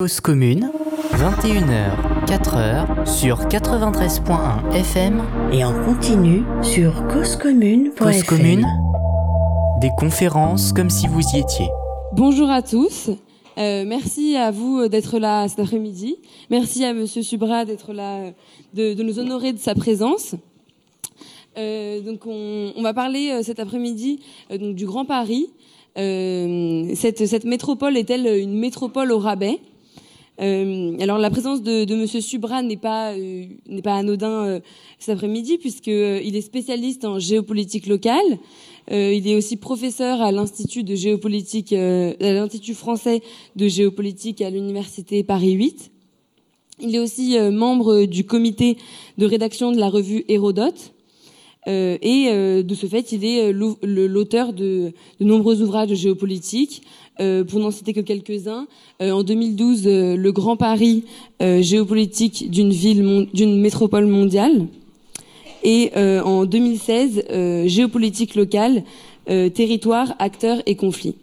Cause commune, 21h, 4h sur 93.1 FM et en continu sur causecommune.fm. Cause commune, des conférences comme si vous y étiez. Bonjour à tous. Merci à vous d'être là cet après-midi. Merci à Monsieur Subra d'être là, de nous honorer de sa présence. Donc on va parler cet après-midi donc du Grand Paris. Cette métropole est-elle une métropole au rabais ? Alors la présence de Monsieur Subra n'est pas anodin cet après-midi, puisqu'il est spécialiste en géopolitique locale. Il est aussi professeur à l'Institut de géopolitique, à l'Institut français de géopolitique à l'Université Paris 8. Il est aussi membre du comité de rédaction de la revue Hérodote. De ce fait, il est l'auteur de nombreux ouvrages de géopolitique. Pour n'en citer que quelques-uns, en 2012, le Grand Paris, géopolitique d'une métropole mondiale. Et en 2016, géopolitique locale, territoire, acteurs et conflits.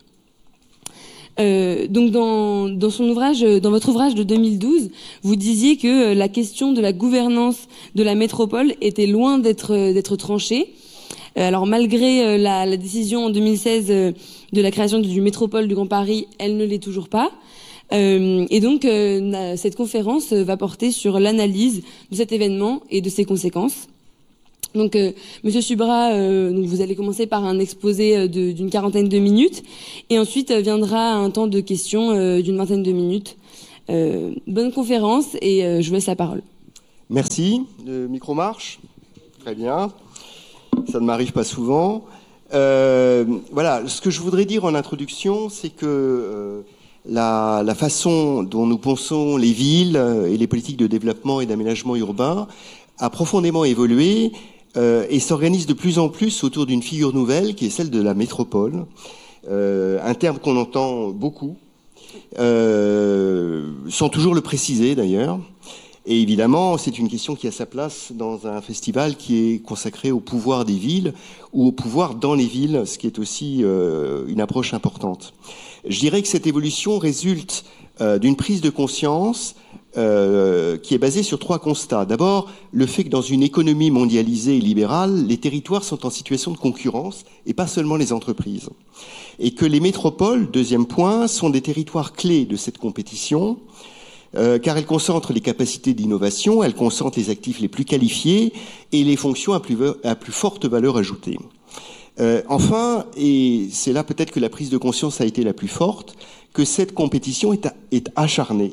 Donc dans votre ouvrage de 2012, vous disiez que la question de la gouvernance de la métropole était loin d'être tranchée. Alors malgré la décision en 2016 de la création du métropole du Grand Paris, elle ne l'est toujours pas. Et donc cette conférence va porter sur l'analyse de cet événement et de ses conséquences. Donc, Monsieur Subra, donc vous allez commencer par un exposé d'une quarantaine de minutes, et ensuite viendra un temps de questions d'une vingtaine de minutes. Bonne conférence, et je vous laisse la parole. Merci. Le micro marche. Très bien. Ça ne m'arrive pas souvent. Voilà. Ce que je voudrais dire en introduction, c'est que la façon dont nous pensons les villes et les politiques de développement et d'aménagement urbain a profondément évolué. Et s'organise de plus en plus autour d'une figure nouvelle qui est celle de la métropole, un terme qu'on entend beaucoup, sans toujours le préciser d'ailleurs. Et évidemment, c'est une question qui a sa place dans un festival qui est consacré au pouvoir des villes ou au pouvoir dans les villes, ce qui est aussi une approche importante. Je dirais que cette évolution résulte d'une prise de conscience qui est basée sur trois constats. D'abord, le fait que dans une économie mondialisée et libérale, les territoires sont en situation de concurrence et pas seulement les entreprises. Et que les métropoles, deuxième point, sont des territoires clés de cette compétition, car elles concentrent les capacités d'innovation, elles concentrent les actifs les plus qualifiés et les fonctions à plus forte valeur ajoutée. Enfin, et c'est là peut-être que la prise de conscience a été la plus forte, que cette compétition est acharnée.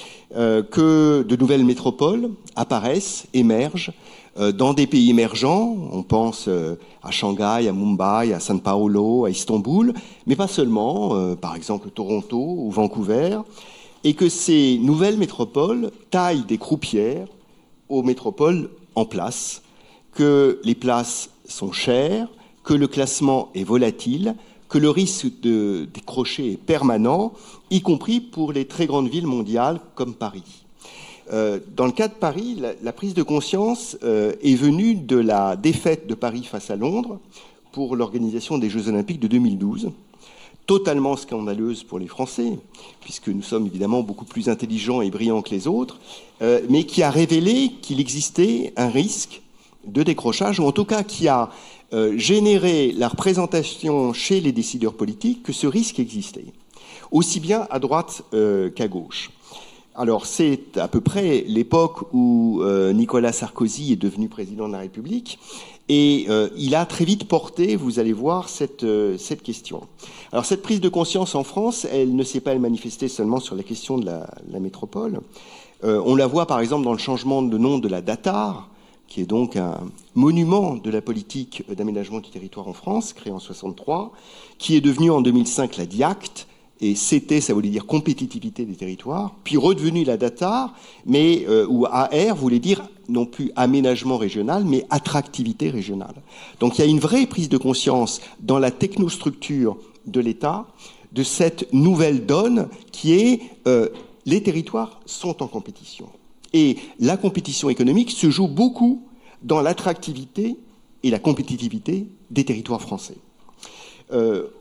Que de nouvelles métropoles apparaissent, émergent dans des pays émergents. On pense à Shanghai, à Mumbai, à São Paulo, à Istanbul, mais pas seulement, par exemple Toronto ou Vancouver, et que ces nouvelles métropoles taillent des croupières aux métropoles en place, que les places sont chères, que le classement est volatile, que le risque de décrocher est permanent, y compris pour les très grandes villes mondiales comme Paris. Dans le cas de Paris, la prise de conscience est venue de la défaite de Paris face à Londres pour l'organisation des Jeux Olympiques de 2012, totalement scandaleuse pour les Français, puisque nous sommes évidemment beaucoup plus intelligents et brillants que les autres, mais qui a révélé qu'il existait un risque de décrochage, ou en tout cas qui a générer la représentation chez les décideurs politiques que ce risque existait, aussi bien à droite qu'à gauche. Alors c'est à peu près l'époque où Nicolas Sarkozy est devenu président de la République, et il a très vite porté, vous allez voir, cette question. Alors cette prise de conscience en France, elle ne s'est pas manifestée seulement sur la question de la métropole. On la voit par exemple dans le changement de nom de la DATAR, qui est donc un monument de la politique d'aménagement du territoire en France, créé en 1963, qui est devenu en 2005 la DIACT, et CT, ça voulait dire compétitivité des territoires, puis redevenu la DATAR, mais où AR voulait dire non plus aménagement régional, mais attractivité régionale. Donc il y a une vraie prise de conscience dans la technostructure de l'État de cette nouvelle donne qui est les territoires sont en compétition. Et la compétition économique se joue beaucoup dans l'attractivité et la compétitivité des territoires français.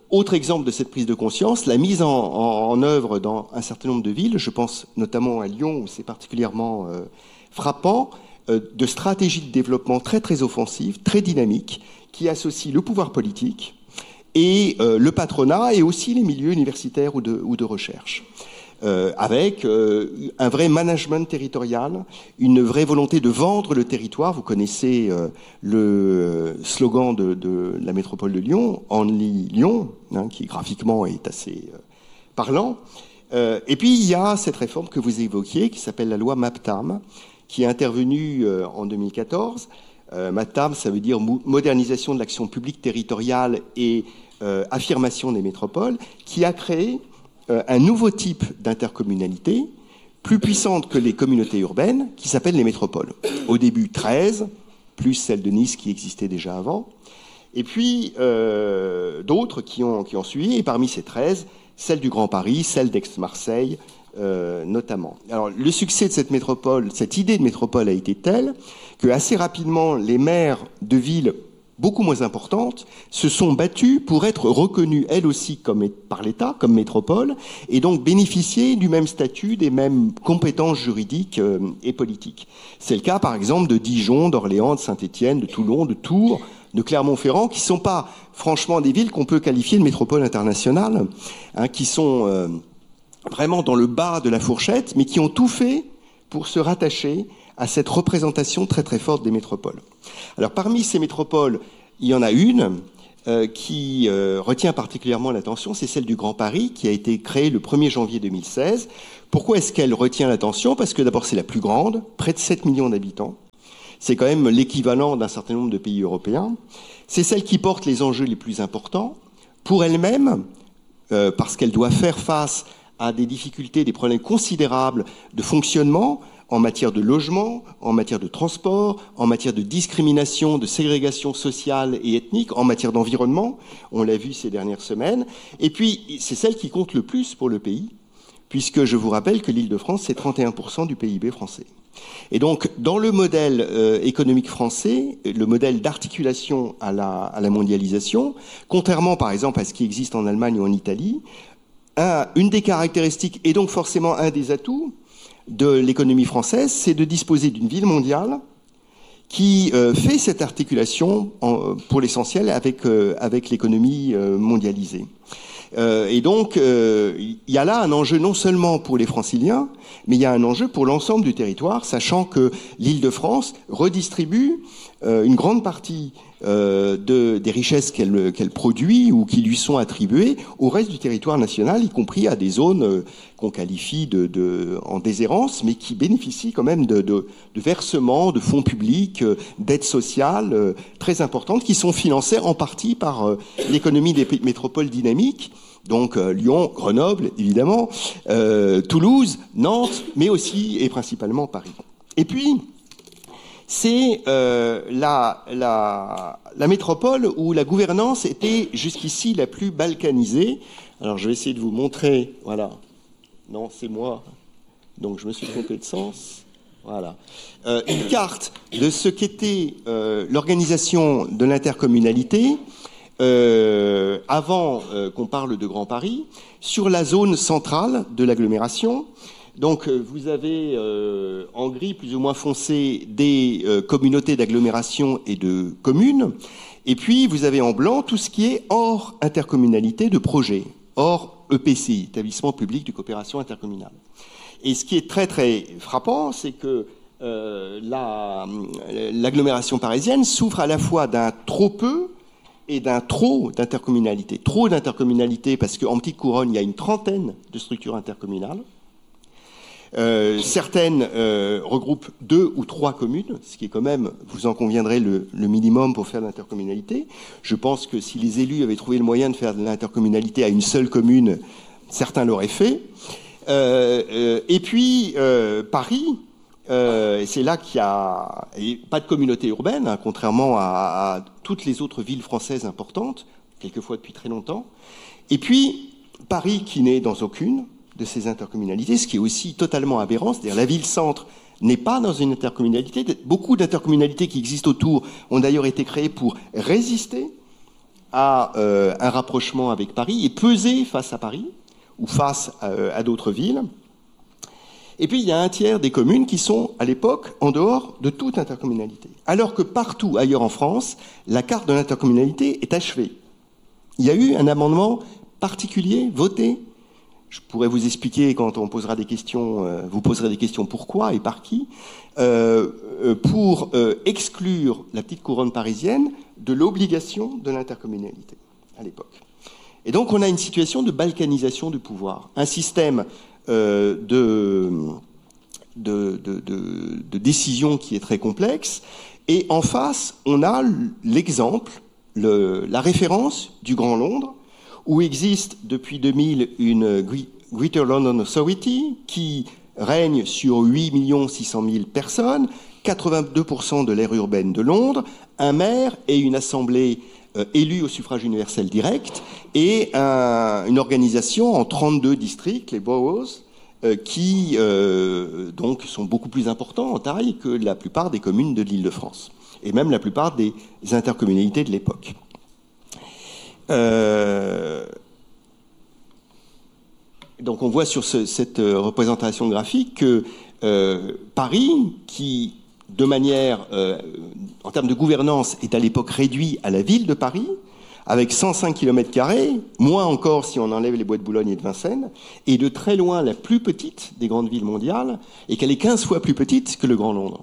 Autre exemple de cette prise de conscience, la mise en œuvre dans un certain nombre de villes, je pense notamment à Lyon où c'est particulièrement frappant, de stratégies de développement très très offensives, très dynamiques, qui associent le pouvoir politique et le patronat et aussi les milieux universitaires ou de recherche. Avec un vrai management territorial, une vraie volonté de vendre le territoire. Vous connaissez le slogan de la métropole de Lyon, Only Lyon, hein, qui graphiquement est assez parlant. Et puis il y a cette réforme que vous évoquiez, qui s'appelle la loi MAPTAM, qui est intervenue en 2014. MAPTAM, ça veut dire modernisation de l'action publique territoriale et affirmation des métropoles, qui a créé un nouveau type d'intercommunalité, plus puissante que les communautés urbaines, qui s'appellent les métropoles. Au début 13, plus celle de Nice qui existait déjà avant, et puis d'autres qui ont suivi, et parmi ces 13, celle du Grand Paris, celle d'Aix-Marseille, notamment. Alors, le succès de cette métropole, cette idée de métropole a été tel que assez rapidement, les maires de villes beaucoup moins importantes se sont battues pour être reconnues, elles aussi, par l'État, comme métropole, et donc bénéficier du même statut, des mêmes compétences juridiques et politiques. C'est le cas, par exemple, de Dijon, d'Orléans, de Saint-Étienne, de Toulon, de Tours, de Clermont-Ferrand, qui ne sont pas, franchement, des villes qu'on peut qualifier de métropole internationale, hein, qui sont vraiment dans le bas de la fourchette, mais qui ont tout fait pour se rattacher à cette représentation très très forte des métropoles. Alors parmi ces métropoles, il y en a une qui retient particulièrement l'attention, c'est celle du Grand Paris, qui a été créée le 1er janvier 2016. Pourquoi est-ce qu'elle retient l'attention? Parce que d'abord c'est la plus grande, près de 7 millions d'habitants. C'est quand même l'équivalent d'un certain nombre de pays européens. C'est celle qui porte les enjeux les plus importants pour elle-même, parce qu'elle doit faire face à des difficultés, des problèmes considérables de fonctionnement en matière de logement, en matière de transport, en matière de discrimination, de ségrégation sociale et ethnique, en matière d'environnement, on l'a vu ces dernières semaines. Et puis, c'est celle qui compte le plus pour le pays, puisque je vous rappelle que l'Île-de-France, c'est 31% du PIB français. Et donc, dans le modèle économique français, le modèle d'articulation à la mondialisation, contrairement par exemple à ce qui existe en Allemagne ou en Italie, une des caractéristiques, et donc forcément un des atouts de l'économie française, c'est de disposer d'une ville mondiale qui fait cette articulation pour l'essentiel avec l'économie mondialisée. Et donc, il y a là un enjeu non seulement pour les Franciliens, mais il y a un enjeu pour l'ensemble du territoire, sachant que l'Île-de-France redistribue une grande partie des richesses qu'elle produit ou qui lui sont attribuées au reste du territoire national, y compris à des zones qu'on qualifie en déshérence, mais qui bénéficient quand même de versements, de fonds publics, d'aides sociales très importantes, qui sont financées en partie par l'économie des métropoles dynamiques, donc Lyon, Grenoble, évidemment, Toulouse, Nantes, mais aussi et principalement Paris. Et puis, c'est la métropole où la gouvernance était jusqu'ici la plus balkanisée. Alors, je vais essayer de vous montrer, voilà. Non, c'est moi. Donc, je me suis trompé de sens. Voilà. Une carte de ce qu'était l'organisation de l'intercommunalité avant qu'on parle de Grand Paris, sur la zone centrale de l'agglomération. Donc, vous avez en gris plus ou moins foncé des communautés d'agglomération et de communes. Et puis, vous avez en blanc tout ce qui est hors intercommunalité de projet, hors EPCI, établissement public de coopération intercommunale. Et ce qui est très très frappant, c'est que l'agglomération parisienne souffre à la fois d'un trop peu et d'un trop d'intercommunalité. Trop d'intercommunalité parce qu'en petite couronne, il y a une trentaine de structures intercommunales. Certaines regroupent 2 ou 3 communes, ce qui est quand même, vous en conviendrez, le minimum pour faire de l'intercommunalité. Je pense que si les élus avaient trouvé le moyen de faire de l'intercommunalité à une seule commune, certains l'auraient fait. Et puis, Paris, c'est là qu'il y a pas de communauté urbaine, hein, contrairement à toutes les autres villes françaises importantes, quelquefois depuis très longtemps. Et puis, Paris qui n'est dans aucune de ces intercommunalités, ce qui est aussi totalement aberrant, c'est-à-dire la ville-centre n'est pas dans une intercommunalité. Beaucoup d'intercommunalités qui existent autour ont d'ailleurs été créées pour résister à un rapprochement avec Paris et peser face à Paris ou face à d'autres villes. Et puis il y a un tiers des communes qui sont à l'époque en dehors de toute intercommunalité. Alors que partout ailleurs en France, la carte de l'intercommunalité est achevée. Il y a eu un amendement particulier voté. Je pourrais vous expliquer quand on posera des questions, vous poserez des questions pourquoi et par qui, pour exclure la petite couronne parisienne de l'obligation de l'intercommunalité à l'époque. Et donc on a une situation de balkanisation du pouvoir, un système de décision qui est très complexe, et en face on a l'exemple, la référence du Grand Londres, où existe depuis 2000 une Greater London Authority qui règne sur 8 600 000 personnes, 82% de l'aire urbaine de Londres, un maire et une assemblée élus au suffrage universel direct, et une organisation en 32 districts, les boroughs, qui donc sont beaucoup plus importants en taille que la plupart des communes de l'Île-de-France, et même la plupart des intercommunalités de l'époque. Donc on voit sur cette représentation graphique que Paris, qui de manière, en termes de gouvernance, est à l'époque réduit à la ville de Paris, avec 105 km², moins encore si on enlève les bois de Boulogne et de Vincennes, est de très loin la plus petite des grandes villes mondiales, et qu'elle est 15 fois plus petite que le Grand Londres.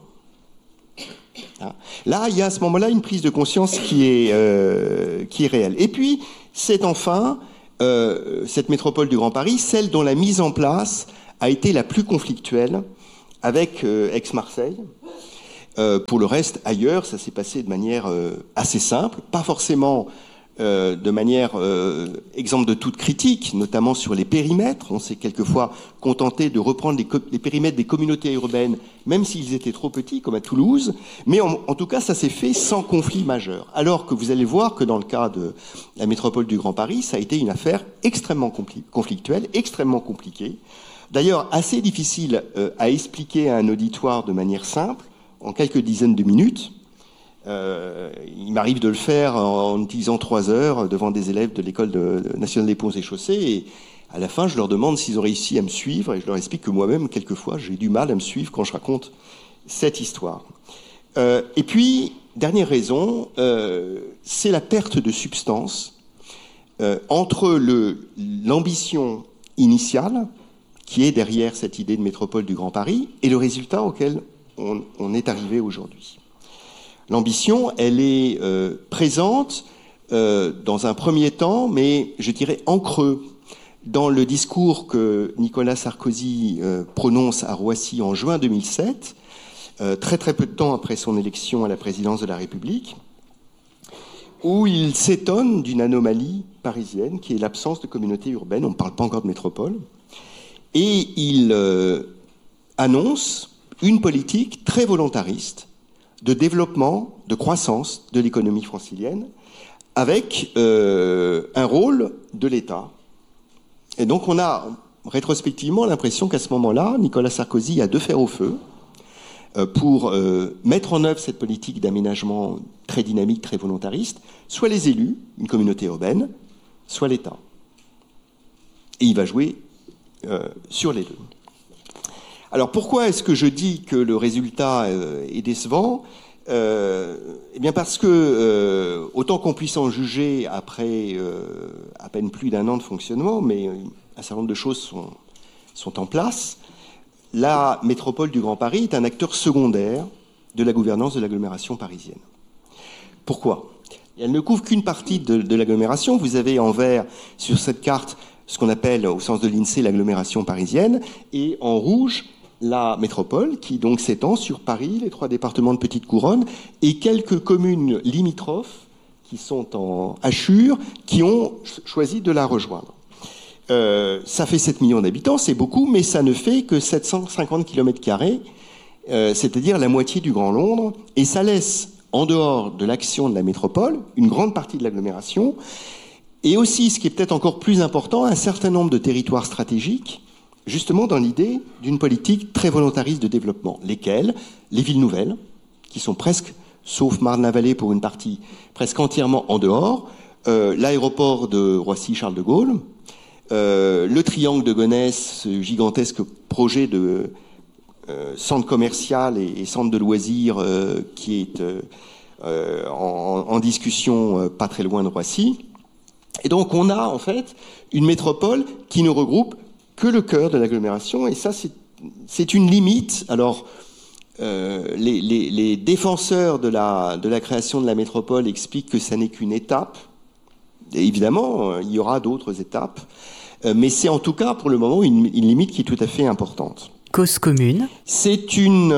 Là, il y a à ce moment-là une prise de conscience qui est réelle. Et puis, c'est enfin cette métropole du Grand Paris, celle dont la mise en place a été la plus conflictuelle avec Aix-Marseille. Pour le reste, ailleurs, ça s'est passé de manière assez simple, pas forcément de manière exempte de toute critique, notamment sur les périmètres. On s'est quelquefois contenté de reprendre les périmètres des communautés urbaines, même s'ils étaient trop petits, comme à Toulouse. Mais en tout cas, ça s'est fait sans conflit majeur. Alors que vous allez voir que dans le cas de la métropole du Grand Paris, ça a été une affaire extrêmement conflictuelle, extrêmement compliquée. D'ailleurs, assez difficile à expliquer à un auditoire de manière simple, en quelques dizaines de minutes. Il m'arrive de le faire en utilisant 3 heures devant des élèves de l'école nationale des ponts et chaussées, et à la fin je leur demande s'ils ont réussi à me suivre, et je leur explique que moi-même quelquefois j'ai du mal à me suivre quand je raconte cette histoire. Et puis, dernière raison, c'est la perte de substance entre l'ambition initiale qui est derrière cette idée de métropole du Grand Paris et le résultat auquel on est arrivé aujourd'hui. L'ambition, elle est présente dans un premier temps, mais je dirais en creux, dans le discours que Nicolas Sarkozy prononce à Roissy en juin 2007, très très peu de temps après son élection à la présidence de la République, où il s'étonne d'une anomalie parisienne, qui est l'absence de communauté urbaine. On ne parle pas encore de métropole. Et il annonce une politique très volontariste de développement, de croissance de l'économie francilienne, avec un rôle de l'État. Et donc on a rétrospectivement l'impression qu'à ce moment-là, Nicolas Sarkozy a 2 fers au feu pour mettre en œuvre cette politique d'aménagement très dynamique, très volontariste, soit les élus, une communauté urbaine, soit l'État. Et il va jouer sur les 2. Alors pourquoi est-ce que je dis que le résultat est décevant ? Eh bien parce que, autant qu'on puisse en juger après à peine plus d'1 an de fonctionnement, mais un certain nombre de choses sont en place, la métropole du Grand Paris est un acteur secondaire de la gouvernance de l'agglomération parisienne. Pourquoi ? Elle ne couvre qu'une partie de l'agglomération. Vous avez en vert sur cette carte ce qu'on appelle, au sens de l'INSEE, l'agglomération parisienne, et en rouge, la métropole, qui donc s'étend sur Paris, les 3 départements de Petite Couronne, et quelques communes limitrophes qui sont en hachure, qui ont choisi de la rejoindre. Ça fait 7 millions d'habitants, c'est beaucoup, mais ça ne fait que 750 km², c'est-à-dire la moitié du Grand Londres, et ça laisse, en dehors de l'action de la métropole, une grande partie de l'agglomération, et aussi, ce qui est peut-être encore plus important, un certain nombre de territoires stratégiques, justement dans l'idée d'une politique très volontariste de développement. Lesquelles ? Les villes nouvelles, qui sont presque, sauf Marne-la-Vallée pour une partie, presque entièrement en dehors, l'aéroport de Roissy-Charles de Gaulle, le triangle de Gonesse, ce gigantesque projet de centre commercial et centre de loisirs qui est en discussion pas très loin de Roissy. Et donc on a en fait une métropole qui ne regroupe que le cœur de l'agglomération, et ça c'est une limite. Alors les défenseurs de la création de la métropole expliquent que ça n'est qu'une étape. Et évidemment, il y aura d'autres étapes, mais c'est en tout cas pour le moment une limite qui est tout à fait importante. Cause commune. C'est une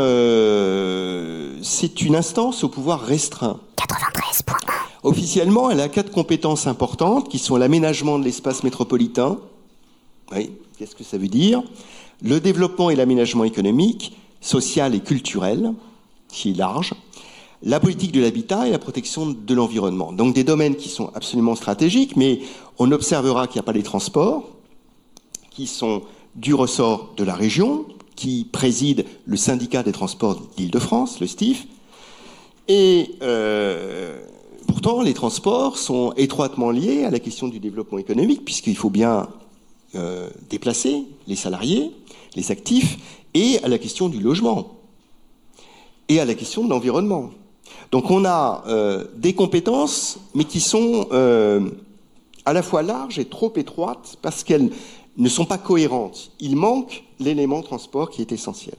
instance au pouvoir restreint. 93.1. Officiellement, elle a 4 compétences importantes qui sont l'aménagement de l'espace métropolitain. Oui, qu'est-ce que ça veut dire ? Le développement et l'aménagement économique, social et culturel, qui est large. La politique de l'habitat et la protection de l'environnement. Donc des domaines qui sont absolument stratégiques, mais on observera qu'il n'y a pas les transports, qui sont du ressort de la région, qui préside le syndicat des transports d'Île-de-France, le STIF. Et pourtant, les transports sont étroitement liés à la question du développement économique, puisqu'il faut bien déplacer les salariés, les actifs, et à la question du logement, et à la question de l'environnement. Donc on a des compétences, mais qui sont à la fois larges et trop étroites, parce qu'elles ne sont pas cohérentes. Il manque l'élément transport qui est essentiel.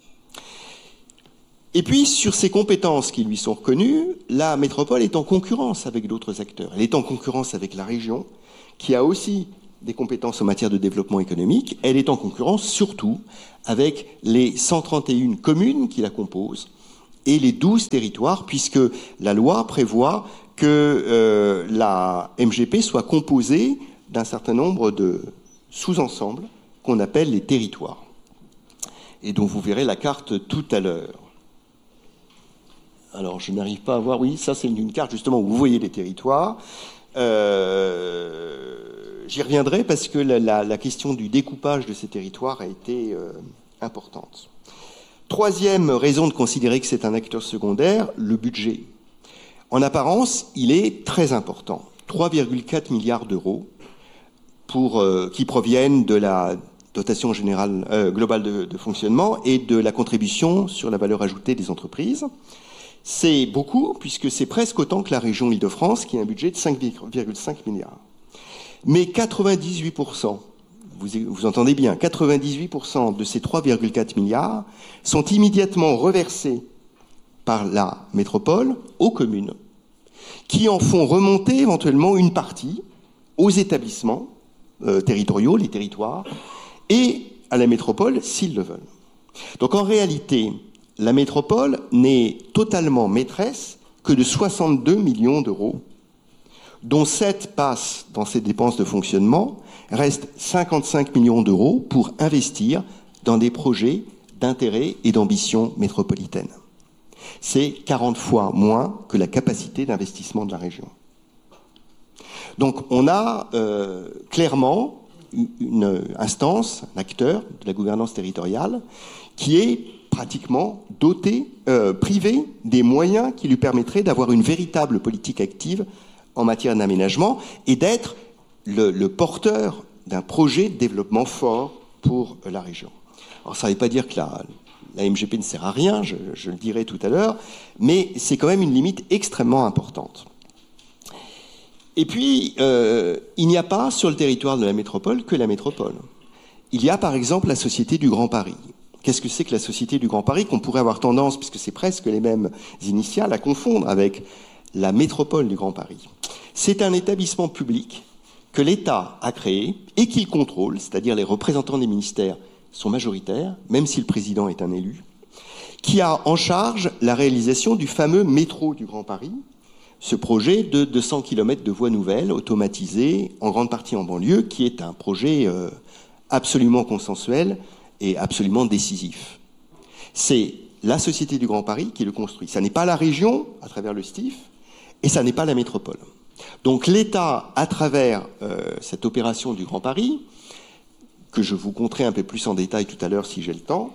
Et puis, sur ces compétences qui lui sont reconnues, la métropole est en concurrence avec d'autres acteurs. Elle est en concurrence avec la région, qui a aussi des compétences en matière de développement économique. Elle est en concurrence surtout avec les 131 communes qui la composent et les 12 territoires, puisque la loi prévoit que la MGP soit composée d'un certain nombre de sous-ensembles qu'on appelle les territoires, et dont vous verrez la carte tout à l'heure. Alors, je n'arrive pas à voir, oui, ça c'est une carte justement où vous voyez les territoires. J'y reviendrai parce que la question du découpage de ces territoires a été importante. Troisième raison de considérer que c'est un acteur secondaire, le budget. En apparence, il est très important. 3,4 milliards d'euros qui proviennent de la dotation générale globale de fonctionnement et de la contribution sur la valeur ajoutée des entreprises. C'est beaucoup, puisque c'est presque autant que la région Île-de-France, qui a un budget de 5,5 milliards. Mais 98%, vous entendez bien, 98% de ces 3,4 milliards sont immédiatement reversés par la métropole aux communes, qui en font remonter éventuellement une partie aux établissements territoriaux, les territoires, et à la métropole s'ils le veulent. Donc en réalité, la métropole n'est totalement maîtresse que de 62 millions d'euros, dont 7 passent dans ses dépenses de fonctionnement, reste 55 millions d'euros pour investir dans des projets d'intérêt et d'ambition métropolitaine. C'est 40 fois moins que la capacité d'investissement de la région. Donc on a clairement une instance, un acteur de la gouvernance territoriale qui est pratiquement doté, privé des moyens qui lui permettraient d'avoir une véritable politique active en matière d'aménagement et d'être le porteur d'un projet de développement fort pour la région. Alors ça ne veut pas dire que la MGP ne sert à rien, je le dirai tout à l'heure, mais c'est quand même une limite extrêmement importante. Et puis, il n'y a pas sur le territoire de la métropole que la métropole. Il y a par exemple la Société du Grand Paris. Qu'est-ce que c'est que la Société du Grand Paris, qu'on pourrait avoir tendance, puisque c'est presque les mêmes initiales, à confondre avec la métropole du Grand Paris? C'est un établissement public que l'État a créé et qu'il contrôle, c'est-à-dire les représentants des ministères sont majoritaires, même si le président est un élu, qui a en charge la réalisation du fameux métro du Grand Paris, ce projet de 200 km de voies nouvelles, automatisées, en grande partie en banlieue, qui est un projet absolument consensuel et absolument décisif. C'est la Société du Grand Paris qui le construit. Ça n'est pas la région, à travers le STIF, et ça n'est pas la métropole. Donc l'État, à travers cette opération du Grand Paris, que je vous conterai un peu plus en détail tout à l'heure si j'ai le temps,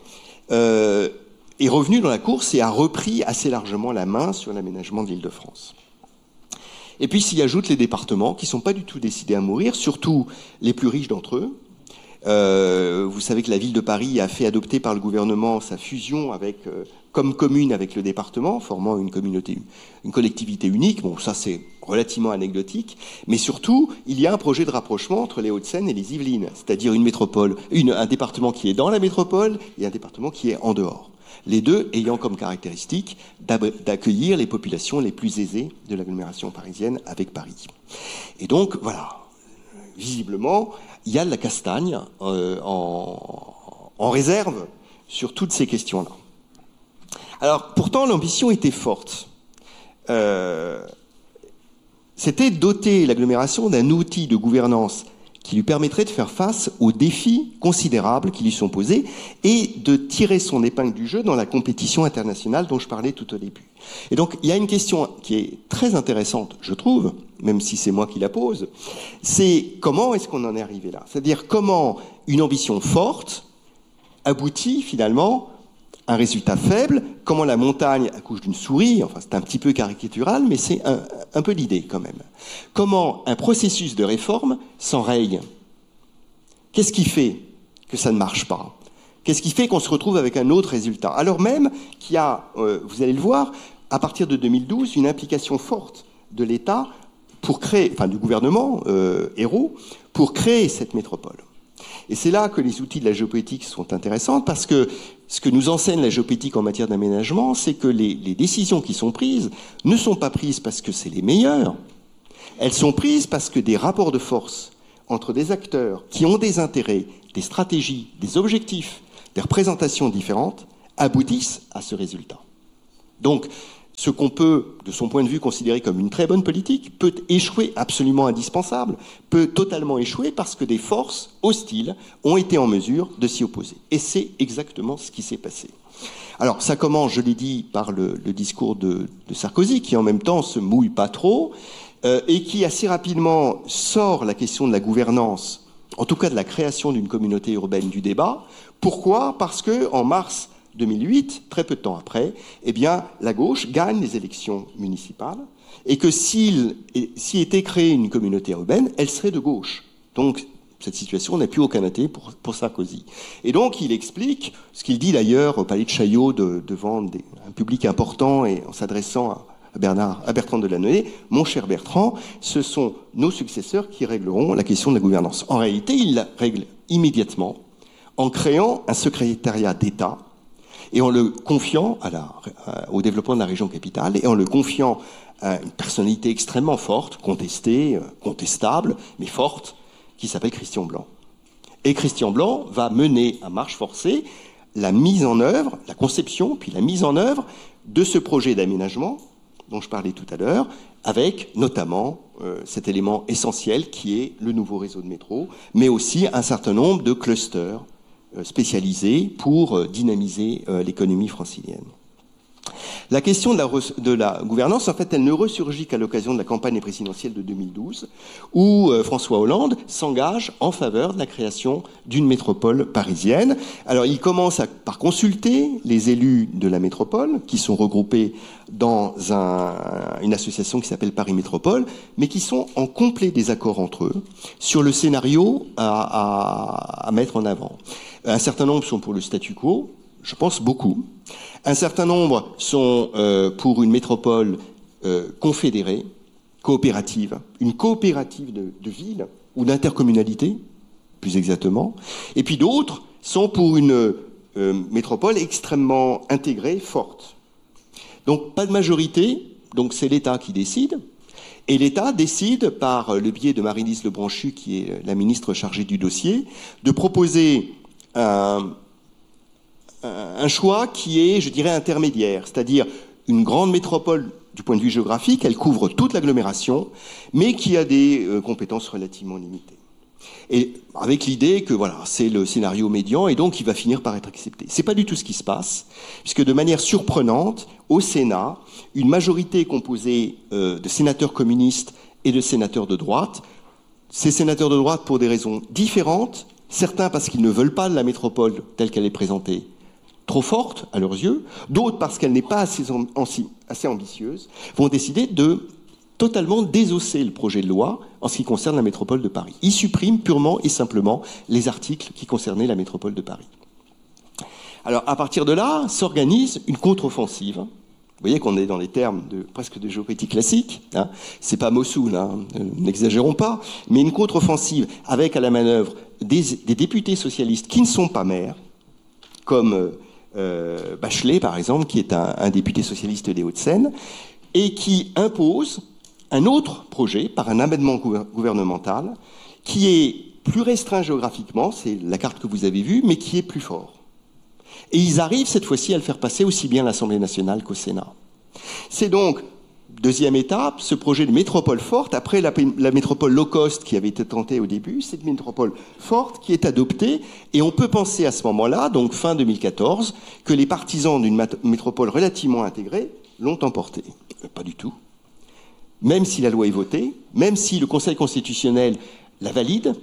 est revenu dans la course et a repris assez largement la main sur l'aménagement de l'Île-de-France. Et puis s'y ajoutent les départements qui ne sont pas du tout décidés à mourir, surtout les plus riches d'entre eux. Vous savez que la ville de Paris a fait adopter par le gouvernement sa fusion comme commune avec le département, formant une collectivité unique. Bon, ça c'est relativement anecdotique, mais surtout, il y a un projet de rapprochement entre les Hauts-de-Seine et les Yvelines, c'est-à-dire une métropole, un département qui est dans la métropole et un département qui est en dehors. Les deux ayant comme caractéristique d'accueillir les populations les plus aisées de l'agglomération parisienne avec Paris. Et donc, voilà, visiblement, il y a de la castagne en réserve sur toutes ces questions-là. Alors, pourtant, l'ambition était forte. C'était doter l'agglomération d'un outil de gouvernance qui lui permettrait de faire face aux défis considérables qui lui sont posés et de tirer son épingle du jeu dans la compétition internationale dont je parlais tout au début. Et donc, il y a une question qui est très intéressante, je trouve, même si c'est moi qui la pose, c'est comment est-ce qu'on en est arrivé là ? C'est-à-dire comment une ambition forte aboutit finalement à un résultat faible, comment la montagne accouche d'une souris, enfin c'est un petit peu caricatural, mais c'est un peu l'idée quand même. Comment un processus de réforme s'enraye ? Qu'est-ce qui fait que ça ne marche pas ? Qu'est-ce qui fait qu'on se retrouve avec un autre résultat ? Alors même qu'il y a, vous allez le voir, à partir de 2012, une implication forte de l'État pour créer, enfin du gouvernement Ayrault, pour créer cette métropole. Et c'est là que les outils de la géopolitique sont intéressants, parce que ce que nous enseigne la géopolitique en matière d'aménagement, c'est que les décisions qui sont prises ne sont pas prises parce que c'est les meilleures, elles sont prises parce que des rapports de force entre des acteurs qui ont des intérêts, des stratégies, des objectifs, des représentations différentes, aboutissent à ce résultat. Donc, ce qu'on peut, de son point de vue, considérer comme une très bonne politique, peut échouer, absolument indispensable, peut totalement échouer parce que des forces hostiles ont été en mesure de s'y opposer. Et c'est exactement ce qui s'est passé. Alors, ça commence, je l'ai dit, par le discours de Sarkozy, qui en même temps se mouille pas trop, et qui assez rapidement sort la question de la gouvernance, en tout cas de la création d'une communauté urbaine du débat. Pourquoi ? Parce que en mars 2008, très peu de temps après, eh bien, la gauche gagne les élections municipales et que s'il était créé une communauté urbaine, elle serait de gauche. Donc, cette situation n'a plus aucun intérêt pour Sarkozy. Et donc, il explique, ce qu'il dit d'ailleurs au Palais de Chaillot devant un public important et en s'adressant à Bertrand Delanoë, « Mon cher Bertrand, ce sont nos successeurs qui régleront la question de la gouvernance. » En réalité, il la règle immédiatement en créant un secrétariat d'État et en le confiant au développement de la région capitale, et en le confiant à une personnalité extrêmement forte, contestée, contestable, mais forte, qui s'appelle Christian Blanc. Et Christian Blanc va mener à marche forcée la mise en œuvre, la conception, puis la mise en œuvre de ce projet d'aménagement dont je parlais tout à l'heure, avec notamment cet élément essentiel qui est le nouveau réseau de métro, mais aussi un certain nombre de clusters spécialisés pour dynamiser l'économie francilienne. La question de la gouvernance, en fait, elle ne ressurgit qu'à l'occasion de la campagne présidentielle de 2012, où François Hollande s'engage en faveur de la création d'une métropole parisienne. Alors, il commence par consulter les élus de la métropole, qui sont regroupés dans une association qui s'appelle Paris Métropole, mais qui sont en complet désaccord entre eux sur le scénario à mettre en avant. Un certain nombre sont pour le statu quo, je pense beaucoup. Un certain nombre sont pour une métropole confédérée, coopérative, une coopérative de ville ou d'intercommunalité, plus exactement. Et puis d'autres sont pour une métropole extrêmement intégrée, forte. Donc pas de majorité, donc c'est l'État qui décide. Et l'État décide, par le biais de Marie-Lise Lebranchu, qui est la ministre chargée du dossier, de proposer un choix qui est, je dirais, intermédiaire, c'est-à-dire une grande métropole du point de vue géographique, elle couvre toute l'agglomération, mais qui a des compétences relativement limitées. Et avec l'idée que voilà, c'est le scénario médian et donc il va finir par être accepté. C'est pas du tout ce qui se passe, puisque de manière surprenante, au Sénat, une majorité composée de sénateurs communistes et de sénateurs de droite, ces sénateurs de droite pour des raisons différentes, certains parce qu'ils ne veulent pas de la métropole telle qu'elle est présentée, trop forte à leurs yeux, d'autres parce qu'elle n'est pas assez ambitieuse, vont décider de totalement désossé le projet de loi en ce qui concerne la métropole de Paris. Il supprime purement et simplement les articles qui concernaient la métropole de Paris. Alors, à partir de là, s'organise une contre-offensive. Vous voyez qu'on est dans les termes presque de géopolitique classique. Hein. C'est pas Mossoul, hein, n'exagérons pas, mais une contre-offensive avec à la manœuvre des députés socialistes qui ne sont pas maires, comme Bachelet, par exemple, qui est un député socialiste des Hauts-de-Seine, et qui impose un autre projet par un amendement gouvernemental qui est plus restreint géographiquement, c'est la carte que vous avez vue, mais qui est plus fort. Et ils arrivent cette fois-ci à le faire passer aussi bien à l'Assemblée nationale qu'au Sénat. C'est donc, deuxième étape, ce projet de métropole forte, après la métropole low cost qui avait été tentée au début, cette métropole forte qui est adoptée, et on peut penser à ce moment-là, donc fin 2014, que les partisans d'une métropole relativement intégrée l'ont emportée. Pas du tout. Même si la loi est votée, même si le Conseil constitutionnel la valide,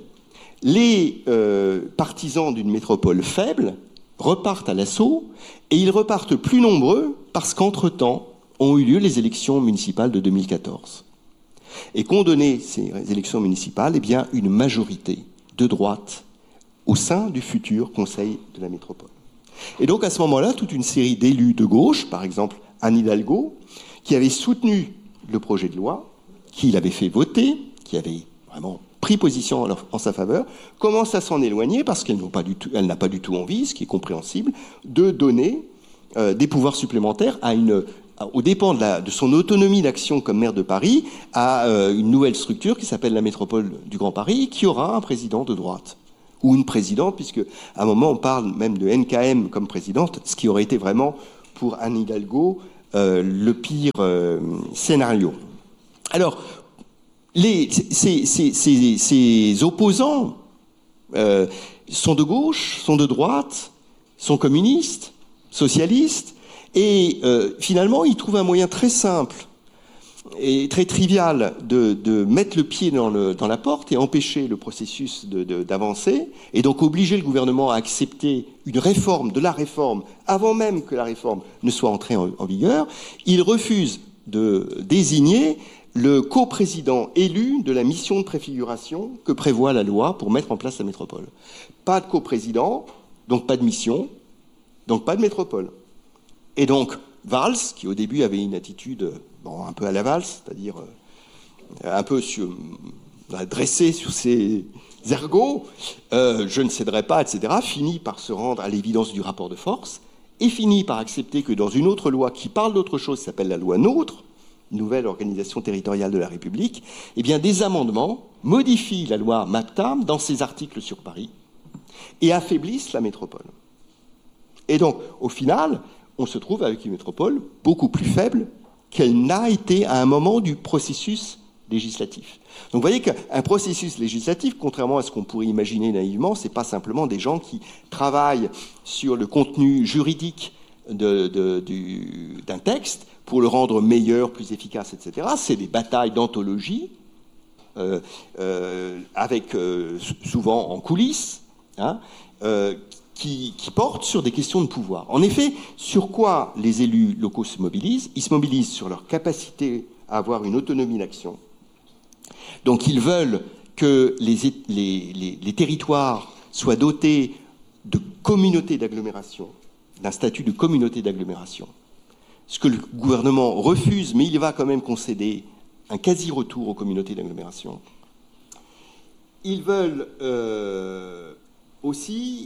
les partisans d'une métropole faible repartent à l'assaut, et ils repartent plus nombreux parce qu'entre-temps ont eu lieu les élections municipales de 2014. Et qu'ont donné ces élections municipales, eh bien, une majorité de droite au sein du futur Conseil de la métropole. Et donc à ce moment-là, toute une série d'élus de gauche, par exemple Anne Hidalgo, qui avait soutenu le projet de loi, qui l'avait fait voter, qui avait vraiment pris position en sa faveur, commence à s'en éloigner parce qu'elle n'a pas du tout envie, ce qui est compréhensible, de donner des pouvoirs supplémentaires aux dépens de son autonomie d'action comme maire de Paris, à une nouvelle structure qui s'appelle la métropole du Grand Paris, qui aura un président de droite. Ou une présidente, puisque à un moment on parle même de NKM comme présidente, ce qui aurait été vraiment pour Anne Hidalgo le pire scénario. Alors, ces opposants sont de gauche, sont de droite, sont communistes, socialistes, et finalement, ils trouvent un moyen très simple et très trivial de mettre le pied dans la porte et empêcher le processus d'avancer, et donc obliger le gouvernement à accepter une réforme de la réforme avant même que la réforme ne soit entrée en vigueur. Ils refusent de désigner le coprésident élu de la mission de préfiguration que prévoit la loi pour mettre en place la métropole. Pas de coprésident, donc pas de mission, donc pas de métropole. Et donc Valls, qui au début avait une attitude un peu à la Valls, c'est-à-dire un peu dressé sur ses ergots, je ne céderai pas, etc., finit par se rendre à l'évidence du rapport de force et finit par accepter que dans une autre loi qui parle d'autre chose, qui s'appelle la loi NOTRe, nouvelle organisation territoriale de la République, eh bien des amendements modifient la loi MAPTAM dans ses articles sur Paris et affaiblissent la métropole. Et donc, au final, on se trouve avec une métropole beaucoup plus faible qu'elle n'a été à un moment du processus législatif. Donc vous voyez qu'un processus législatif, contrairement à ce qu'on pourrait imaginer naïvement, c'est pas simplement des gens qui travaillent sur le contenu juridique d'un texte pour le rendre meilleur, plus efficace, etc. C'est des batailles d'anthologie, avec souvent en coulisses, hein, qui portent sur des questions de pouvoir. En effet, sur quoi les élus locaux se mobilisent ? Ils se mobilisent sur leur capacité à avoir une autonomie d'action. Donc ils veulent que les territoires soient dotés de communautés d'agglomération, d'un statut de communauté d'agglomération. Ce que le gouvernement refuse, mais il va quand même concéder un quasi-retour aux communautés d'agglomération. Ils veulent aussi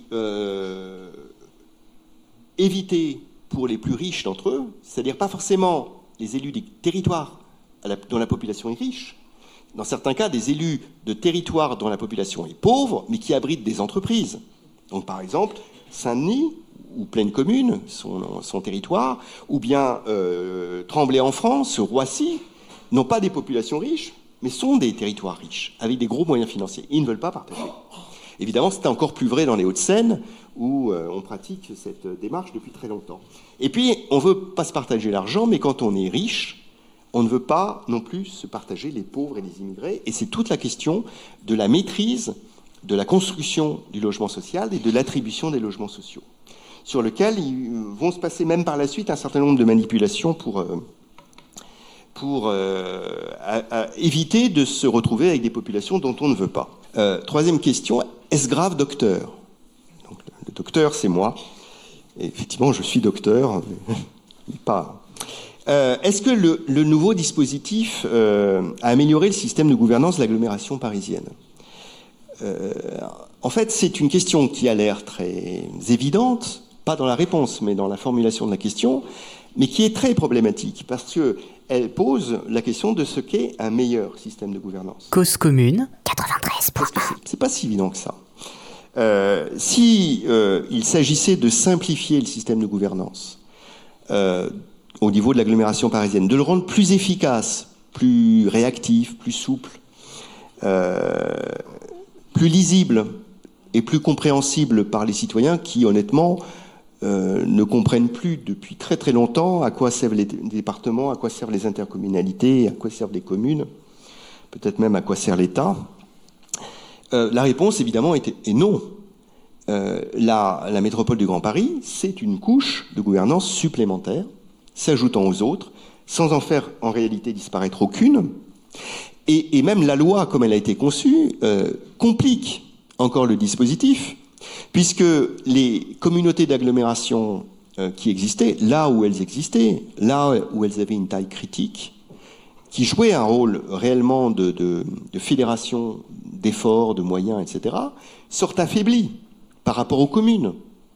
éviter pour les plus riches d'entre eux, c'est-à-dire pas forcément les élus des territoires dont la population est riche, dans certains cas des élus de territoires dont la population est pauvre, mais qui abritent des entreprises. Donc par exemple, Saint-Denis, ou Plaine Commune, son territoire, ou bien Tremblay en France, Roissy, n'ont pas des populations riches, mais sont des territoires riches, avec des gros moyens financiers. Ils ne veulent pas partager. Évidemment, c'est encore plus vrai dans les Hauts-de-Seine, où on pratique cette démarche depuis très longtemps. Et puis, on ne veut pas se partager l'argent, mais quand on est riche, on ne veut pas non plus se partager les pauvres et les immigrés. Et c'est toute la question de la maîtrise de la construction du logement social et de l'attribution des logements sociaux, sur lequel ils vont se passer même par la suite un certain nombre de manipulations pour éviter de se retrouver avec des populations dont on ne veut pas. Troisième question, est-ce grave, docteur? Donc, le docteur, c'est moi. Et effectivement, je suis docteur, mais pas. Est-ce que le nouveau dispositif a amélioré le système de gouvernance de l'agglomération parisienne? En fait, c'est une question qui a l'air très évidente, pas dans la réponse, mais dans la formulation de la question, mais qui est très problématique, parce qu'elle pose la question de ce qu'est un meilleur système de gouvernance. Cause commune, 93. Parce que c'est pas si évident que ça. Il s'agissait de simplifier le système de gouvernance au niveau de l'agglomération parisienne, de le rendre plus efficace, plus réactif, plus souple, plus lisible et plus compréhensible par les citoyens qui, honnêtement, ne comprennent plus depuis très très longtemps à quoi servent les départements, à quoi servent les intercommunalités, à quoi servent les communes, peut-être même à quoi sert l'État. La réponse, évidemment, est non. La métropole du Grand Paris, c'est une couche de gouvernance supplémentaire, s'ajoutant aux autres, sans en faire en réalité disparaître aucune. Et même la loi, comme elle a été conçue, complique encore le dispositif, puisque les communautés d'agglomération qui existaient, là où elles avaient une taille critique, qui jouaient un rôle réellement de fédération d'efforts, de moyens, etc., sortent affaiblies par rapport aux communes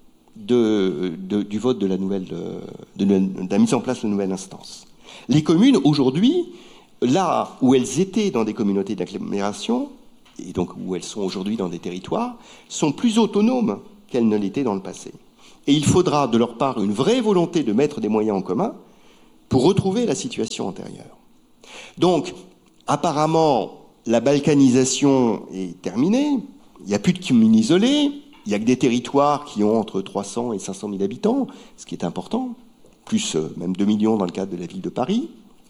du vote de la mise en place de la nouvelle instance. Les communes, aujourd'hui, là où elles étaient dans des communautés d'agglomération, et donc où elles sont aujourd'hui dans des territoires, sont plus autonomes qu'elles ne l'étaient dans le passé. Et il faudra de leur part une vraie volonté de mettre des moyens en commun pour retrouver la situation antérieure. Donc, apparemment, la balkanisation est terminée, il n'y a plus de communes isolées, il n'y a que des territoires qui ont entre 300 et 500 000 habitants, ce qui est important, plus même 2 millions dans le cadre de la ville de Paris.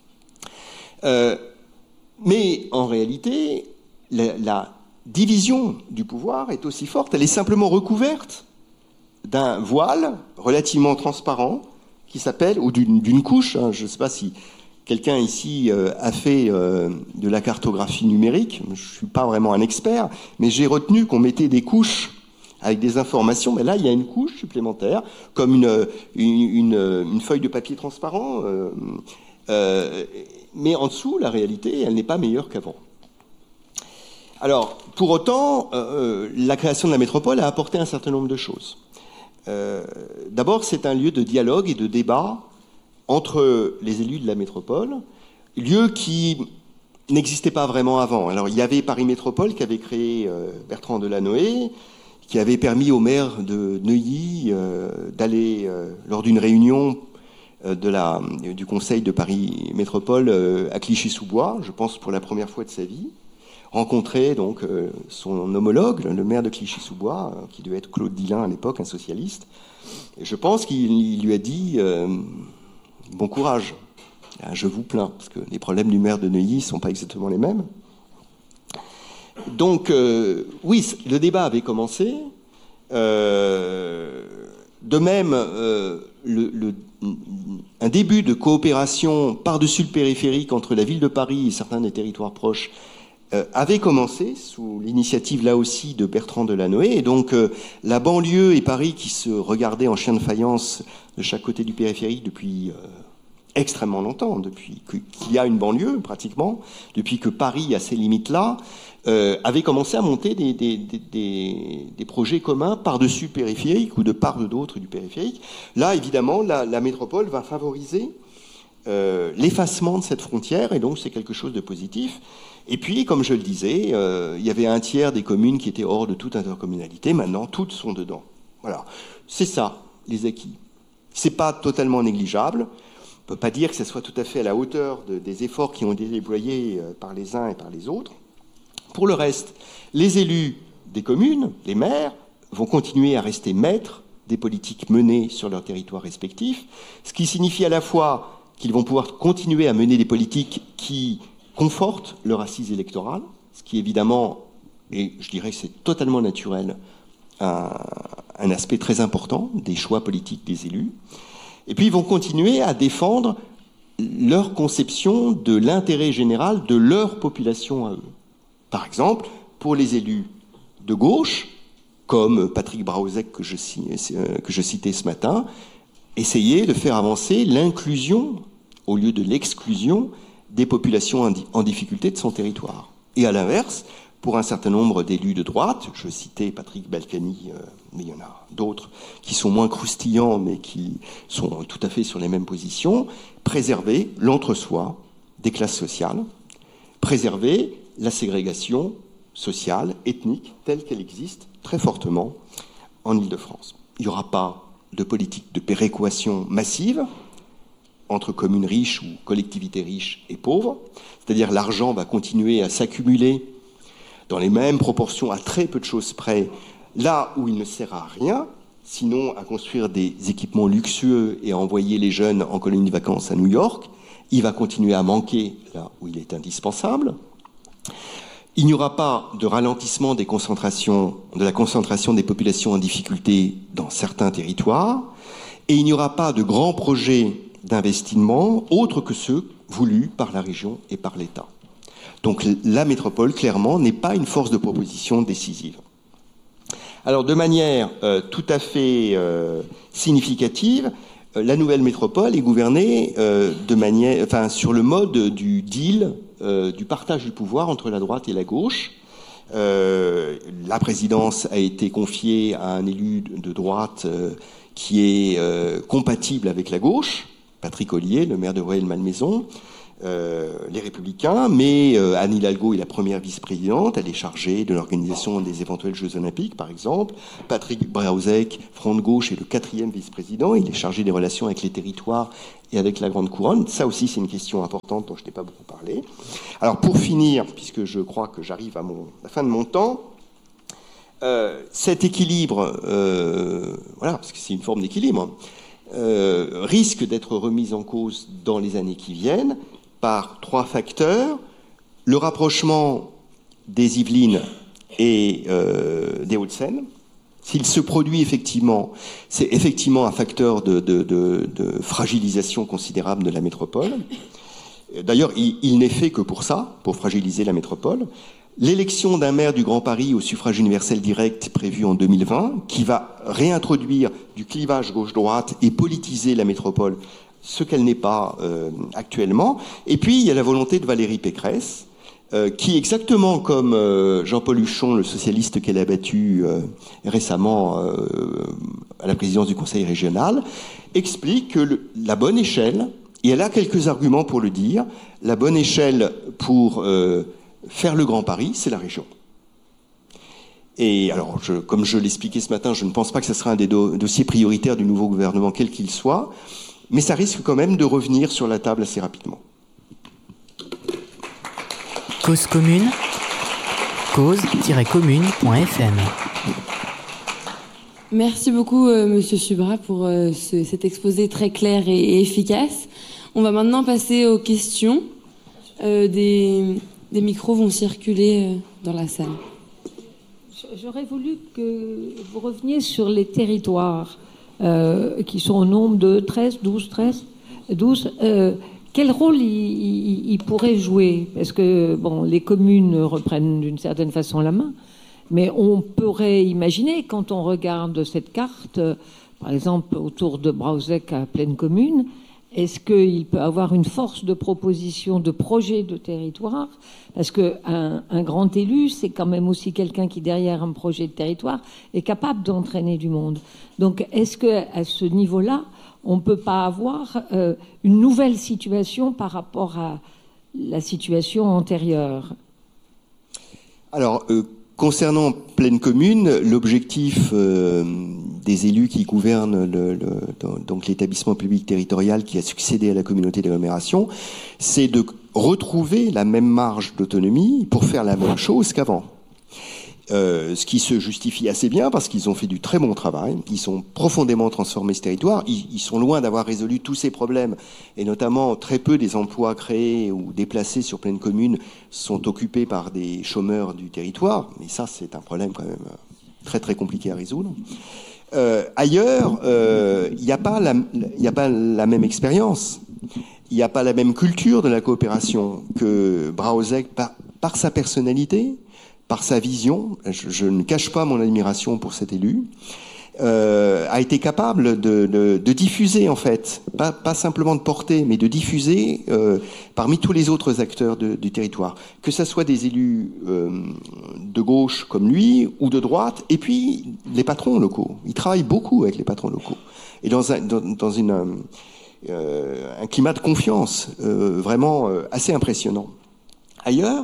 Mais en réalité, la division du pouvoir est aussi forte, elle est simplement recouverte d'un voile relativement transparent qui s'appelle, ou d'une couche, je ne sais pas si quelqu'un ici a fait de la cartographie numérique, je ne suis pas vraiment un expert, mais j'ai retenu qu'on mettait des couches avec des informations, mais là il y a une couche supplémentaire, comme une feuille de papier transparent, mais en dessous, la réalité, elle n'est pas meilleure qu'avant. Alors, pour autant, la création de la métropole a apporté un certain nombre de choses. D'abord, c'est un lieu de dialogue et de débat entre les élus de la métropole, lieu qui n'existait pas vraiment avant. Alors, il y avait Paris Métropole qu'avait créé Bertrand Delanoë, qui avait permis au maire de Neuilly d'aller, lors d'une réunion du Conseil de Paris Métropole à Clichy-sous-Bois, je pense pour la première fois de sa vie, rencontrer donc son homologue, le maire de Clichy-sous-Bois, qui devait être Claude Dillin à l'époque, un socialiste. Et je pense qu'il lui a dit bon courage, je vous plains, parce que les problèmes du maire de Neuilly ne sont pas exactement les mêmes. Donc, oui, le débat avait commencé. De même, un début de coopération par-dessus le périphérique entre la ville de Paris et certains des territoires proches avait commencé sous l'initiative là aussi de Bertrand Delanoë. Et donc, la banlieue et Paris qui se regardaient en chien de faïence de chaque côté du périphérique depuis extrêmement longtemps, depuis qu'il y a une banlieue pratiquement, depuis que Paris a ces limites-là, avait commencé à monter des projets communs par-dessus le périphérique ou de part ou d'autre du périphérique. Là, évidemment, la métropole va favoriser l'effacement de cette frontière, et donc c'est quelque chose de positif. Et puis, comme je le disais, il y avait un tiers des communes qui étaient hors de toute intercommunalité. Maintenant, toutes sont dedans. Voilà, c'est ça, les acquis. C'est pas totalement négligeable. On ne peut pas dire que ce soit tout à fait à la hauteur des efforts qui ont été déployés par les uns et par les autres. Pour le reste, les élus des communes, les maires, vont continuer à rester maîtres des politiques menées sur leur territoire respectif, ce qui signifie à la fois qu'ils vont pouvoir continuer à mener des politiques qui confortent leur assise électorale, ce qui évidemment, et je dirais que c'est totalement naturel, un aspect très important des choix politiques des élus. Et puis ils vont continuer à défendre leur conception de l'intérêt général de leur population à eux. Par exemple, pour les élus de gauche, comme Patrick Brauzek que je citais ce matin, essayer de faire avancer l'inclusion au lieu de l'exclusion des populations en difficulté de son territoire. Et à l'inverse, pour un certain nombre d'élus de droite, je citais Patrick Balkany, mais il y en a d'autres qui sont moins croustillants, mais qui sont tout à fait sur les mêmes positions, préserver l'entre-soi des classes sociales, préserver la ségrégation sociale, ethnique, telle qu'elle existe très fortement en Île-de-France. Il n'y aura pas de politique de péréquation massive entre communes riches ou collectivités riches et pauvres, c'est-à-dire l'argent va continuer à s'accumuler dans les mêmes proportions, à très peu de choses près, là où il ne sert à rien, sinon à construire des équipements luxueux et à envoyer les jeunes en colonie de vacances à New York. Il va continuer à manquer là où il est indispensable. Il n'y aura pas de ralentissement de la concentration des populations en difficulté dans certains territoires, et il n'y aura pas de grands projets d'investissement autres que ceux voulus par la région et par l'État. Donc la métropole, clairement, n'est pas une force de proposition décisive. Alors, de manière tout à fait significative, la nouvelle métropole est gouvernée sur le mode du deal, du partage du pouvoir entre la droite et la gauche. La présidence a été confiée à un élu de droite qui est compatible avec la gauche, Patrick Ollier, le maire de Rueil-Malmaison. Les Républicains, mais Anne Hidalgo est la première vice-présidente, elle est chargée de l'organisation des éventuels Jeux Olympiques, par exemple. Patrick Brauzek, Front de Gauche, est le 4e vice-président, il est chargé des relations avec les territoires et avec la Grande Couronne. Ça aussi, c'est une question importante dont je n'ai pas beaucoup parlé. Alors, pour finir, puisque je crois que j'arrive à la fin de mon temps, cet équilibre, parce que c'est une forme d'équilibre, risque d'être remis en cause dans les années qui viennent, par 3 facteurs: le rapprochement des Yvelines et des Hauts-de-Seine. S'il se produit effectivement, c'est effectivement un facteur de fragilisation considérable de la métropole. D'ailleurs, il n'est fait que pour ça, pour fragiliser la métropole. L'élection d'un maire du Grand Paris au suffrage universel direct prévue en 2020, qui va réintroduire du clivage gauche-droite et politiser la métropole, ce qu'elle n'est pas actuellement. Et puis, il y a la volonté de Valérie Pécresse, qui, exactement comme Jean-Paul Huchon, le socialiste qu'elle a battu récemment à la présidence du Conseil régional, explique que la bonne échelle, et elle a quelques arguments pour le dire, la bonne échelle pour faire le Grand Paris, c'est la région. Et alors, comme je l'expliquais ce matin, je ne pense pas que ce sera un des dossiers prioritaires du nouveau gouvernement, quel qu'il soit, mais ça risque quand même de revenir sur la table assez rapidement. Cause commune, cause-commune.fm. Merci beaucoup, Monsieur Subra, pour cet exposé très clair et efficace. On va maintenant passer aux questions. Des micros vont circuler dans la salle. J'aurais voulu que vous reveniez sur les territoires qui sont au nombre de 12. Quel rôle ils pourraient jouer? Parce que les communes reprennent d'une certaine façon la main, mais on pourrait imaginer, quand on regarde cette carte, par exemple autour de Brauzek à Plaine Commune, est-ce qu'il peut avoir une force de proposition de projet de territoire? Parce qu'un grand élu, c'est quand même aussi quelqu'un qui, derrière un projet de territoire, est capable d'entraîner du monde. Donc, est-ce qu'à ce niveau-là, on ne peut pas avoir une nouvelle situation par rapport à la situation antérieure? Alors, concernant Plaine Commune, l'objectif des élus qui gouvernent donc l'établissement public territorial qui a succédé à la communauté d'agglomération, c'est de retrouver la même marge d'autonomie pour faire la même chose qu'avant. Ce qui se justifie assez bien parce qu'ils ont fait du très bon travail, ils ont profondément transformé ce territoire, ils sont loin d'avoir résolu tous ces problèmes, et notamment très peu des emplois créés ou déplacés sur Plaine Commune sont occupés par des chômeurs du territoire, mais ça c'est un problème quand même très très compliqué à résoudre. Ailleurs, il n'y a pas la même expérience. il n'y a pas la même culture de la coopération que Brauzek par sa personnalité, par sa vision. Je ne cache pas mon admiration pour cet élu. A été capable de diffuser, en fait, pas simplement de porter, mais de diffuser parmi tous les autres acteurs du territoire, que ce soit des élus de gauche comme lui ou de droite, et puis les patrons locaux. Il travaille beaucoup avec les patrons locaux et dans un climat de confiance vraiment assez impressionnant. Ailleurs,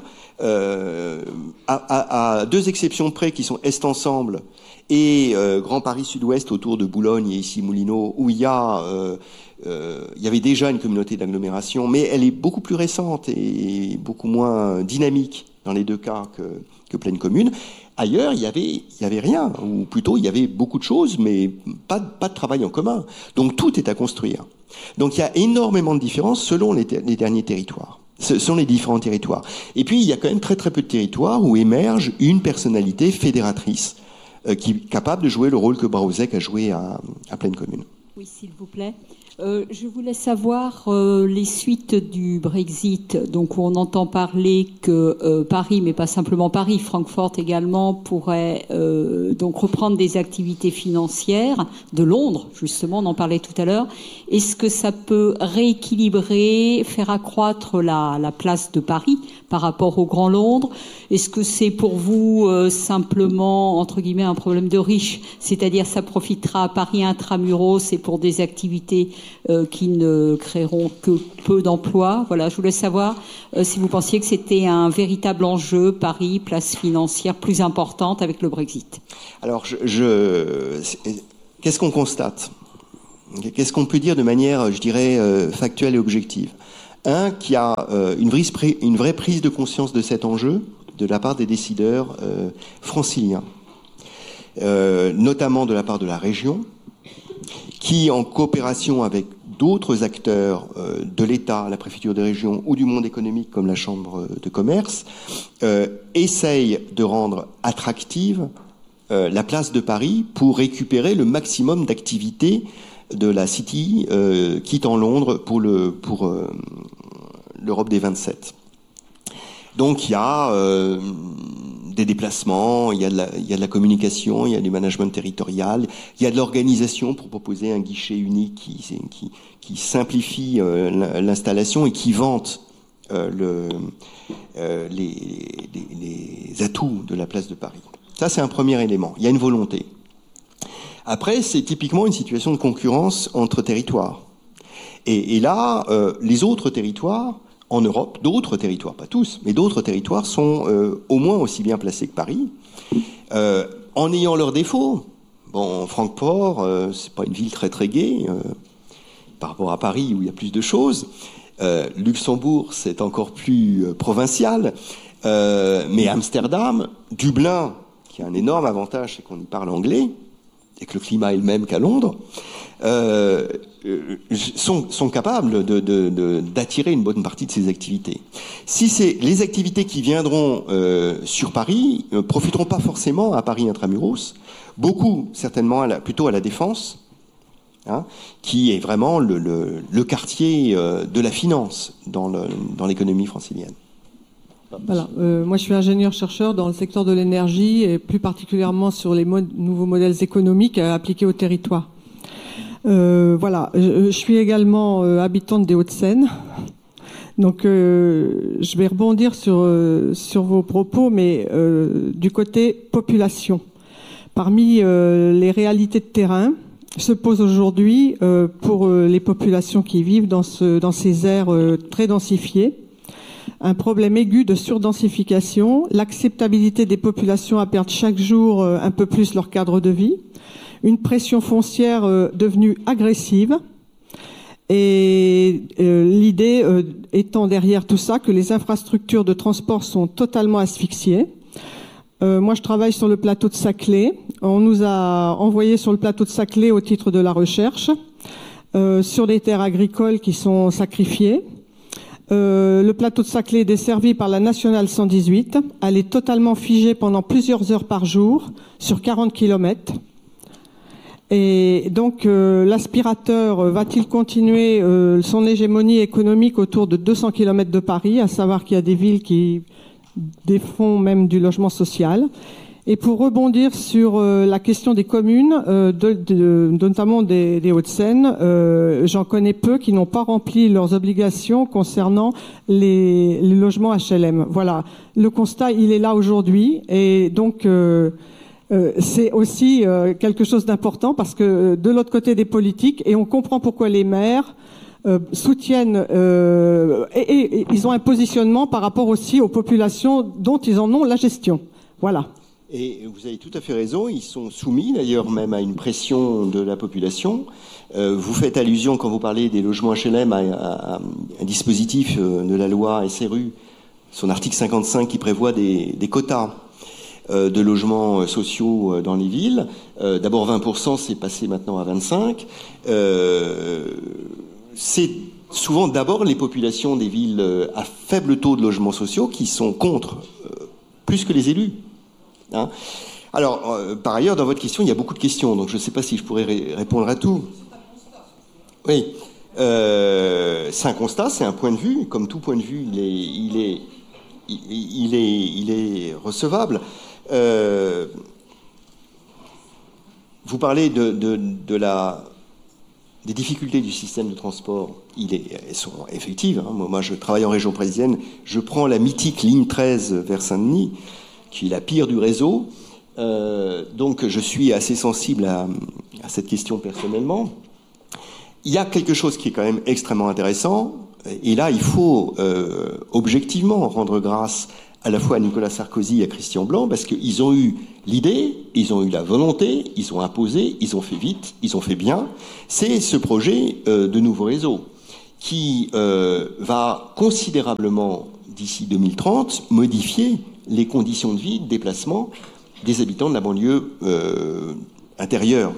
à deux exceptions près qui sont Est Ensemble et Grand Paris Sud-Ouest autour de Boulogne et ici Moulineau, où il y avait déjà une communauté d'agglomération, mais elle est beaucoup plus récente et beaucoup moins dynamique dans les deux cas que Pleine Commune. Ailleurs, il y avait rien, ou plutôt il y avait beaucoup de choses, mais pas de travail en commun. Donc tout est à construire. Donc il y a énormément de différences selon les derniers territoires. Ce sont les différents territoires. Et puis, il y a quand même très très peu de territoires où émerge une personnalité fédératrice qui est capable de jouer le rôle que Brauzek a joué à Pleine Commune. Oui, s'il vous plaît. Je voulais savoir les suites du Brexit. Donc, on entend parler que Paris, mais pas simplement Paris, Francfort également, pourrait donc reprendre des activités financières de Londres, justement, on en parlait tout à l'heure. Est-ce que ça peut rééquilibrer, faire accroître la place de Paris par rapport au Grand Londres? Est-ce que c'est pour vous simplement, entre guillemets, un problème de riches, c'est-à-dire ça profitera à Paris intramuros et pour des activités qui ne créeront que peu d'emplois? Voilà, je voulais savoir si vous pensiez que c'était un véritable enjeu, Paris, place financière plus importante avec le Brexit. Alors, qu'est-ce qu'on constate? Qu'est-ce qu'on peut dire de manière, je dirais, factuelle et objective? Qu'il y a une vraie prise de conscience de cet enjeu de la part des décideurs franciliens, notamment de la part de la région, qui, en coopération avec d'autres acteurs de l'État, la préfecture de région ou du monde économique comme la Chambre de commerce, essaye de rendre attractive la place de Paris pour récupérer le maximum d'activités de la City quittant Londres pour l'Europe des 27. Donc il y a des déplacements, il y a de la communication, il y a du management territorial, il y a de l'organisation pour proposer un guichet unique qui simplifie l'installation et qui vante les atouts de la place de Paris. Ça, c'est un premier élément. Il y a une volonté. Après, c'est typiquement une situation de concurrence entre territoires. Et là, les autres territoires en Europe, d'autres territoires, pas tous, mais d'autres territoires sont au moins aussi bien placés que Paris, en ayant leurs défauts. Bon, Francfort, c'est pas une ville très très gaie par rapport à Paris où il y a plus de choses. Luxembourg, c'est encore plus provincial. Mais Amsterdam, Dublin, qui a un énorme avantage, c'est qu'on y parle anglais et que le climat est le même qu'à Londres, sont capables d'attirer une bonne partie de ces activités. Si c'est les activités qui viendront sur Paris, profiteront pas forcément à Paris intramuros, beaucoup certainement plutôt à la Défense, qui est vraiment le quartier de la finance dans l'économie francilienne. Voilà. Moi, je suis ingénieur-chercheur dans le secteur de l'énergie et plus particulièrement sur les nouveaux modèles économiques appliqués au territoire. Voilà. Je suis également habitante des Hauts-de-Seine. Donc, je vais rebondir sur vos propos, mais du côté population. Parmi les réalités de terrain se pose aujourd'hui pour les populations qui vivent dans ces aires très densifiées un problème aigu de surdensification, l'acceptabilité des populations à perdre chaque jour un peu plus leur cadre de vie, une pression foncière devenue agressive et l'idée étant derrière tout ça que les infrastructures de transport sont totalement asphyxiées. Moi, je travaille sur le plateau de Saclay. On nous a envoyé sur le plateau de Saclay au titre de la recherche sur des terres agricoles qui sont sacrifiées. Le plateau de Saclay est desservi par la nationale 118. Elle est totalement figée pendant plusieurs heures par jour sur 40 km. Et donc, l'aspirateur va-t-il continuer son hégémonie économique autour de 200 km de Paris, à savoir qu'il y a des villes qui défont même du logement social. Et pour rebondir sur la question des communes, notamment des Hauts-de-Seine, j'en connais peu qui n'ont pas rempli leurs obligations concernant les logements HLM. Voilà, le constat, il est là aujourd'hui. Et donc, c'est aussi quelque chose d'important parce que de l'autre côté des politiques, et on comprend pourquoi les maires soutiennent et ils ont un positionnement par rapport aussi aux populations dont ils en ont la gestion. Voilà. Et vous avez tout à fait raison, ils sont soumis d'ailleurs même à une pression de la population. Vous faites allusion, quand vous parlez des logements HLM, à un dispositif de la loi SRU, son article 55 qui prévoit des quotas de logements sociaux dans les villes. D'abord 20%, c'est passé maintenant à 25%. C'est souvent d'abord les populations des villes à faible taux de logements sociaux qui sont contre, plus que les élus. Hein. Alors, par ailleurs, dans votre question, il y a beaucoup de questions, donc je ne sais pas si je pourrais répondre à tout. Oui, c'est un constat, c'est un point de vue. Comme tout point de vue, il est recevable. Vous parlez des difficultés du système de transport. Elles sont effectives. Hein. Moi, je travaille en région parisienne. Je prends la mythique ligne 13 vers Saint-Denis, qui est la pire du réseau. Donc je suis assez sensible à cette question personnellement. Il y a quelque chose qui est quand même extrêmement intéressant, et là il faut objectivement rendre grâce à la fois à Nicolas Sarkozy et à Christian Blanc, parce qu'ils ont eu l'idée, ils ont eu la volonté, ils ont imposé, ils ont fait vite, ils ont fait bien. C'est ce projet de nouveau réseau qui va considérablement, d'ici 2030, modifier les conditions de vie, de déplacement des habitants de la banlieue intérieure,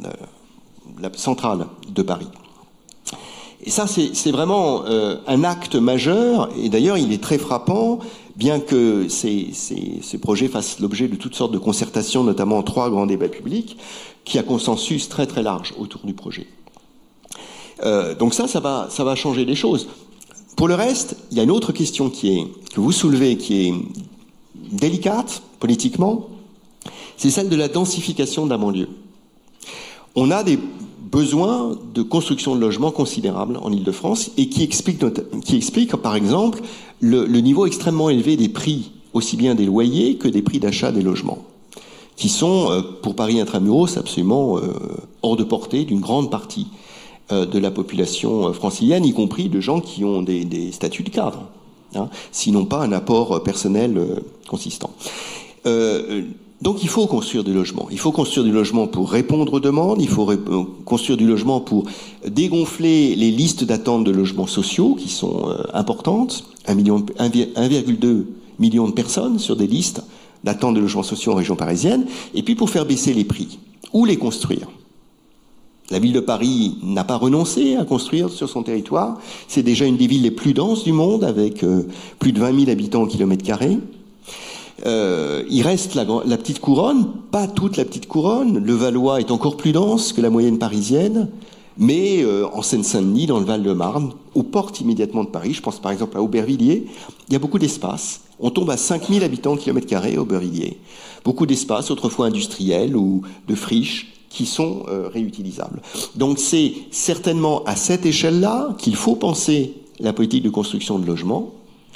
la centrale de Paris. Et ça, c'est vraiment un acte majeur, et d'ailleurs il est très frappant, bien que ces projets fassent l'objet de toutes sortes de concertations, notamment en 3 grands débats publics, qui a consensus très très large autour du projet. Donc ça va changer les choses. Pour le reste, il y a une autre question que vous soulevez, qui est délicate politiquement, c'est celle de la densification de la banlieue. On a des besoins de construction de logements considérables en Île-de-France et qui explique par exemple le niveau extrêmement élevé des prix, aussi bien des loyers que des prix d'achat des logements, qui sont pour Paris intramuros absolument hors de portée d'une grande partie de la population francilienne, y compris de gens qui ont des statuts de cadre, hein, sinon pas un apport personnel consistant. Donc il faut construire du logement. Il faut construire du logement pour répondre aux demandes, il faut construire du logement pour dégonfler les listes d'attente de logements sociaux qui sont importantes, 1,2 million de personnes sur des listes d'attente de logements sociaux en région parisienne, et puis pour faire baisser les prix, ou les construire. La ville de Paris n'a pas renoncé à construire sur son territoire. C'est déjà une des villes les plus denses du monde, avec plus de 20 000 habitants au kilomètre carré. Il reste la petite couronne, pas toute la petite couronne. Le Valois est encore plus dense que la moyenne parisienne, mais en Seine-Saint-Denis, dans le Val-de-Marne, aux portes immédiatement de Paris, je pense par exemple à Aubervilliers, il y a beaucoup d'espace. On tombe à 5000 habitants au kilomètre carré à Aubervilliers. Beaucoup d'espace, autrefois industriels ou de friches, qui sont réutilisables. Donc c'est certainement à cette échelle-là qu'il faut penser la politique de construction de logements,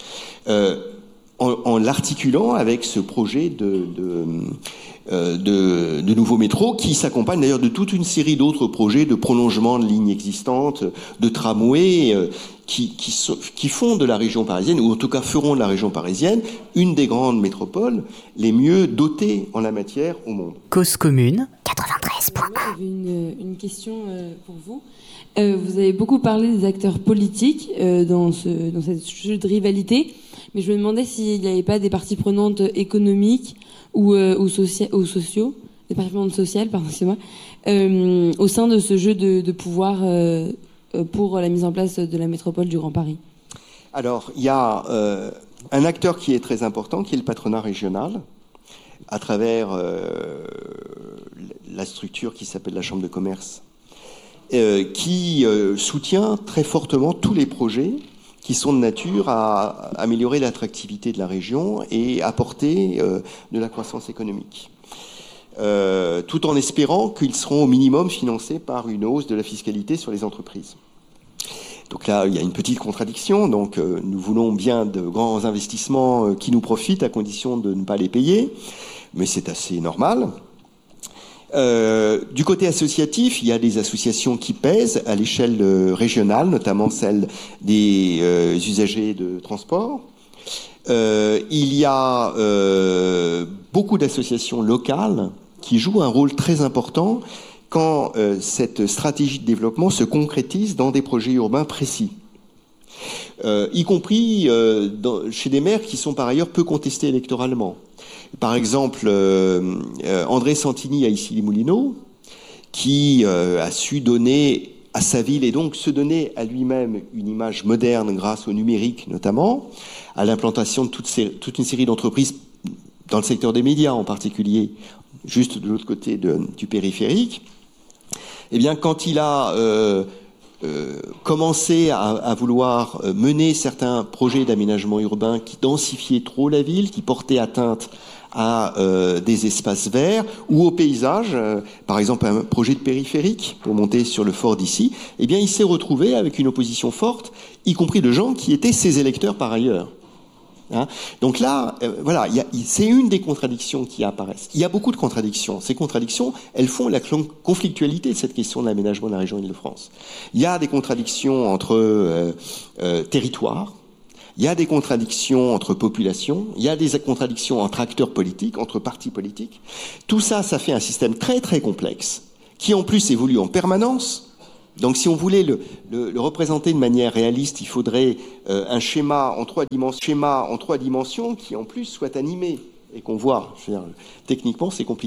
en l'articulant avec ce projet de nouveau métro, qui s'accompagne d'ailleurs de toute une série d'autres projets de prolongement de lignes existantes, de tramways, qui font de la région parisienne, ou en tout cas feront de la région parisienne, une des grandes métropoles les mieux dotées en la matière au monde. Cause commune 93. J'avais une question pour vous. Vous avez beaucoup parlé des acteurs politiques dans cette jeu de rivalité, mais je me demandais s'il n'y avait pas des parties prenantes économiques ou sociaux, des parties prenantes sociales, pardon, c'est moi, au sein de ce jeu de pouvoir pour la mise en place de la métropole du Grand Paris. Alors, il y a un acteur qui est très important, qui est le patronat régional, à travers la structure qui s'appelle la Chambre de commerce, qui soutient très fortement tous les projets qui sont de nature à améliorer l'attractivité de la région et apporter de la croissance économique. Tout en espérant qu'ils seront au minimum financés par une hausse de la fiscalité sur les entreprises. Donc là, il y a une petite contradiction. Donc, nous voulons bien de grands investissements qui nous profitent à condition de ne pas les payer, mais c'est assez normal. Du côté associatif, il y a des associations qui pèsent à l'échelle régionale, notamment celle des usagers de transport. Il y a beaucoup d'associations locales qui jouent un rôle très important quand cette stratégie de développement se concrétise dans des projets urbains précis. Y compris chez des maires qui sont par ailleurs peu contestés électoralement. Par exemple, André Santini à Issy-les-Moulineaux, qui a su donner à sa ville et donc se donner à lui-même une image moderne grâce au numérique notamment, à l'implantation de toute une série d'entreprises dans le secteur des médias en particulier, juste de l'autre côté du périphérique. Eh bien, quand il a commencé à vouloir mener certains projets d'aménagement urbain qui densifiaient trop la ville, qui portaient atteinte à des espaces verts ou au paysage, par exemple un projet de périphérique pour monter sur le fort d'Issy, eh bien il s'est retrouvé avec une opposition forte, y compris de gens qui étaient ses électeurs par ailleurs. Hein, donc là, voilà, c'est une des contradictions qui apparaissent. Il y a beaucoup de contradictions. Ces contradictions, elles font la conflictualité de cette question de l'aménagement de la région Île-de-France. Il y a des contradictions entre territoires, il y a des contradictions entre populations, il y a des contradictions entre acteurs politiques, entre partis politiques. Tout ça, ça fait un système très très complexe, qui en plus évolue en permanence. Donc si on voulait le représenter de manière réaliste, il faudrait un schéma en trois dimensions qui en plus soit animé et qu'on voit. Je veux dire, techniquement, c'est compliqué.